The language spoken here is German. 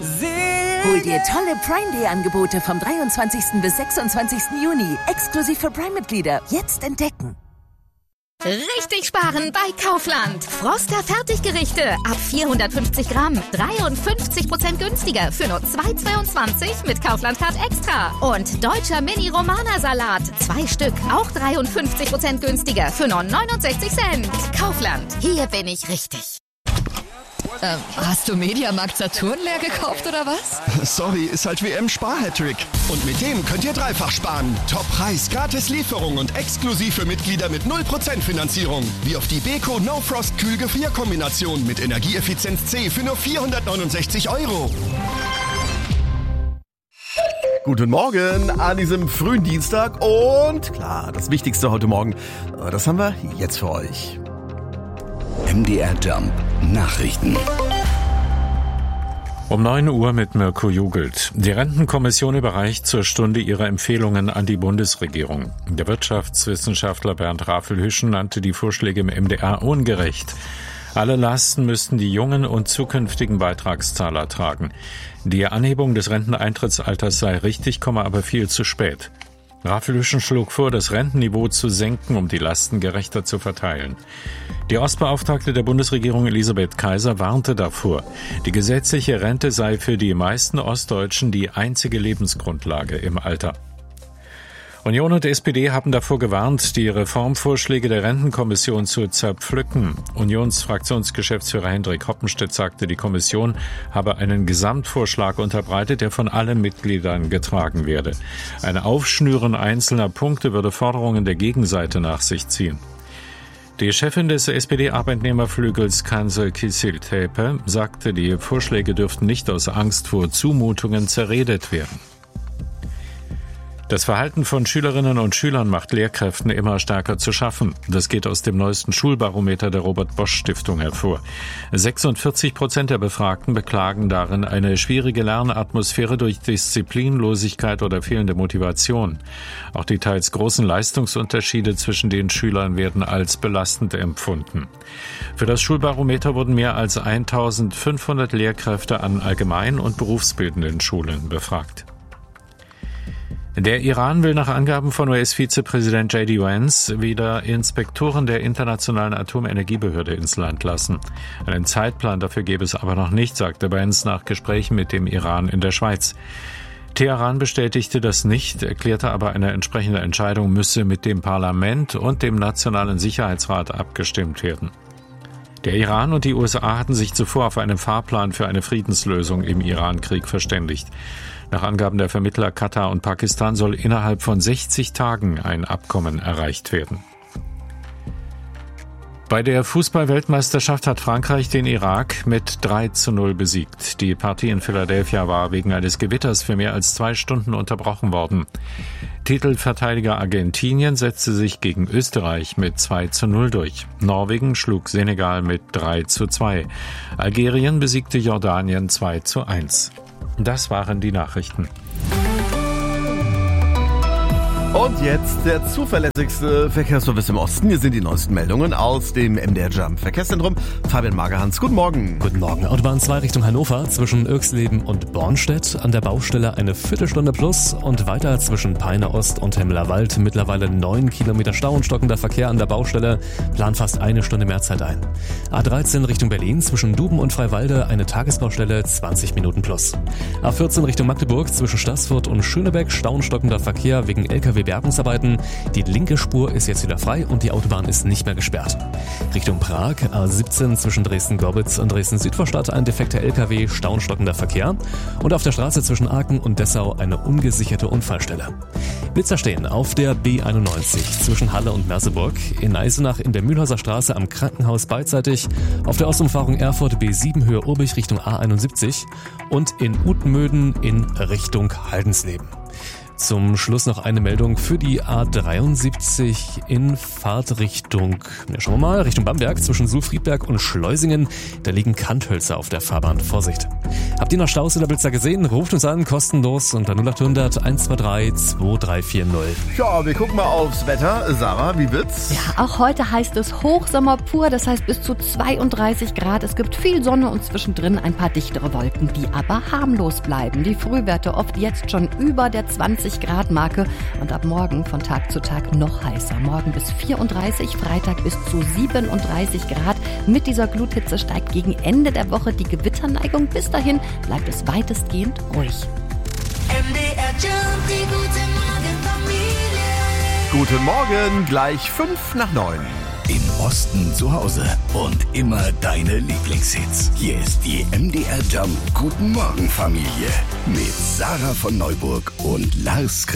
Hol dir tolle Prime Day Angebote vom 23. bis 26. Juni. Exklusiv für Prime-Mitglieder. Jetzt entdecken. Richtig sparen bei Kaufland. Froster Fertiggerichte ab 450 Gramm. 53% günstiger für nur 2,22 mit Kaufland-Card Extra. Und deutscher Mini-Romana-Salat. 2 Stück, auch 53% günstiger für nur 69 Cent. Kaufland, hier bin ich richtig. Hast du Mediamarkt Saturn leer gekauft oder was? Sorry, ist halt WM-Spar-Hattrick. Und mit dem könnt ihr dreifach sparen. Top-Preis, gratis Lieferung und exklusiv für Mitglieder mit 0% Finanzierung. Wie auf die Beko No Frost Kühlgefrierkombination mit Energieeffizienz C für nur 469 €. Guten Morgen an diesem frühen Dienstag und klar, das Wichtigste heute Morgen, das haben wir jetzt für euch. MDR Jump Nachrichten. Um 9 Uhr mit Mirko Jugelt. Die Rentenkommission überreicht zur Stunde ihre Empfehlungen an die Bundesregierung. Der Wirtschaftswissenschaftler Bernd Rafelhüschen nannte die Vorschläge im MDR ungerecht. Alle Lasten müssten die jungen und zukünftigen Beitragszahler tragen. Die Anhebung des Renteneintrittsalters sei richtig, aber viel zu spät. Rafelhüschen schlug vor, das Rentenniveau zu senken, um die Lasten gerechter zu verteilen. Die Ostbeauftragte der Bundesregierung Elisabeth Kaiser warnte davor. Die gesetzliche Rente sei für die meisten Ostdeutschen die einzige Lebensgrundlage im Alter. Union und SPD haben davor gewarnt, die Reformvorschläge der Rentenkommission zu zerpflücken. Unionsfraktionsgeschäftsführer Hendrik Hoppenstedt sagte, die Kommission habe einen Gesamtvorschlag unterbreitet, der von allen Mitgliedern getragen werde. Ein Aufschnüren einzelner Punkte würde Forderungen der Gegenseite nach sich ziehen. Die Chefin des SPD-Arbeitnehmerflügels Cansel Kicil-Tepe sagte, die Vorschläge dürften nicht aus Angst vor Zumutungen zerredet werden. Das Verhalten von Schülerinnen und Schülern macht Lehrkräften immer stärker zu schaffen. Das geht aus dem neuesten Schulbarometer der Robert-Bosch-Stiftung hervor. 46% der Befragten beklagen darin eine schwierige Lernatmosphäre durch Disziplinlosigkeit oder fehlende Motivation. Auch die teils großen Leistungsunterschiede zwischen den Schülern werden als belastend empfunden. Für das Schulbarometer wurden mehr als 1500 Lehrkräfte an allgemein- und berufsbildenden Schulen befragt. Der Iran will nach Angaben von US-Vizepräsident J.D. Vance wieder Inspektoren der Internationalen Atomenergiebehörde ins Land lassen. Einen Zeitplan dafür gäbe es aber noch nicht, sagte Vance nach Gesprächen mit dem Iran in der Schweiz. Teheran bestätigte das nicht, erklärte aber, eine entsprechende Entscheidung müsse mit dem Parlament und dem Nationalen Sicherheitsrat abgestimmt werden. Der Iran und die USA hatten sich zuvor auf einen Fahrplan für eine Friedenslösung im Iran-Krieg verständigt. Nach Angaben der Vermittler Katar und Pakistan soll innerhalb von 60 Tagen ein Abkommen erreicht werden. Bei der Fußball-Weltmeisterschaft hat Frankreich den Irak mit 3:0 besiegt. Die Partie in Philadelphia war wegen eines Gewitters für mehr als 2 Stunden unterbrochen worden. Titelverteidiger Argentinien setzte sich gegen Österreich mit 2:0 durch. Norwegen schlug Senegal mit 3:2. Algerien besiegte Jordanien 2:1. Das waren die Nachrichten. Und jetzt der zuverlässigste Verkehrsservice im Osten. Hier sind die neuesten Meldungen aus dem MDR Jump Verkehrszentrum. Fabian Magerhans, guten Morgen. Guten Morgen. Autobahn 2 Richtung Hannover zwischen Irxleben und Bornstedt. An der Baustelle eine Viertelstunde plus und weiter zwischen Peine Ost und Hemmelerwald. Mittlerweile 9 Kilometer Stau und stockender Verkehr an der Baustelle. Plan fast 1 Stunde mehr Zeit ein. A13 Richtung Berlin zwischen Duben und Freiwalde eine Tagesbaustelle 20 Minuten plus. A14 Richtung Magdeburg zwischen Staßfurt und Schönebeck Stau und stockender Verkehr wegen LKW-Bergungsarbeiten. Die linke Spur ist jetzt wieder frei und die Autobahn ist nicht mehr gesperrt. Richtung Prag, A17 zwischen Dresden-Gorbitz und Dresden-Südvorstadt ein defekter LKW, Stau und stockender Verkehr. Und auf der Straße zwischen Aachen und Dessau eine ungesicherte Unfallstelle. Blitzer stehen auf der B91 zwischen Halle und Merseburg, in Eisenach in der Mühlhäuser Straße am Krankenhaus beidseitig, auf der Ostumfahrung Erfurt B7 Höhe Urbich Richtung A71 und in Utmöden in Richtung Haldensleben. Zum Schluss noch eine Meldung für die A73 in Fahrtrichtung, schauen wir mal, Richtung Bamberg zwischen Sulfriedberg und Schleusingen. Da liegen Kanthölzer auf der Fahrbahn. Vorsicht. Habt ihr noch Staus oder Blitzer gesehen? Ruft uns an, kostenlos unter 0800 123 2340. Ja, wir gucken mal aufs Wetter. Sarah, wie wird's? Ja, auch heute heißt es Hochsommer pur, das heißt bis zu 32 Grad. Es gibt viel Sonne und zwischendrin ein paar dichtere Wolken, die aber harmlos bleiben. Die Frühwerte oft jetzt schon über der 20 Grad Marke und ab morgen von Tag zu Tag noch heißer. Morgen bis 34, Freitag bis zu 37 Grad. Mit dieser Gluthitze steigt gegen Ende der Woche die Gewitterneigung. Bis dahin bleibt es weitestgehend ruhig. MDR Jump, die gute Morgenfamilie. Guten Morgen, gleich 8:55. Im Osten zu Hause und immer deine Lieblingshits. Hier ist die MDR Jump Guten Morgen Familie mit Sarah von Neuburg und Lars